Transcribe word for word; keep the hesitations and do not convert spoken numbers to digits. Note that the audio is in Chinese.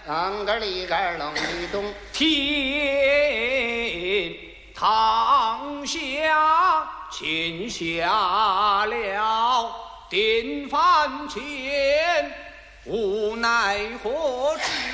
啷个里个啷里咚， 天堂下欠下了典范钱，无奈何。